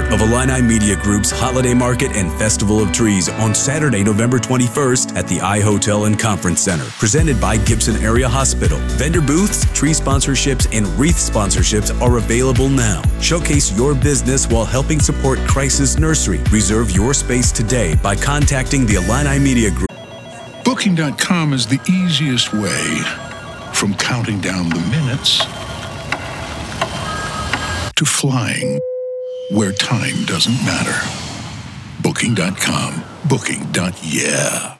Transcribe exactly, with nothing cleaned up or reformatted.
of Illini Media Group's Holiday Market and Festival of Trees on Saturday, November twenty-first at the I Hotel and Conference Center. Presented by Gibson Area Hospital. Vendor booths, tree sponsorships, and wreath sponsorships are available now. Showcase your business while helping support Crisis Nursery. Reserve your space today by contacting the Illini Media Group. Booking dot com is the easiest way from counting down the minutes to flying where time doesn't matter. Booking dot com. Booking. Yeah.